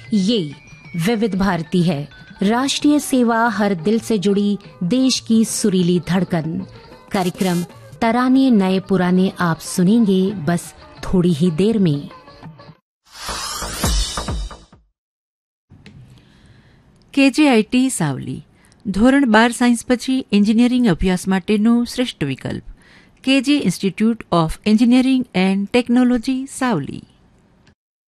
ये विविध भारती है, राष्ट्रीय सेवा हर दिल से जुड़ी देश की सुरीली धड़कन। कार्यक्रम तराने नए पुराने आप सुनेंगे बस थोड़ी ही देर में। KJIT સાવલી ધોરણ 12 સાયન્સ પછી એન્જિનિયરિંગ અભ્યાસ માટેનો શ્રેષ્ઠ વિકલ્પ. KJ institute of engineering and technology Savli.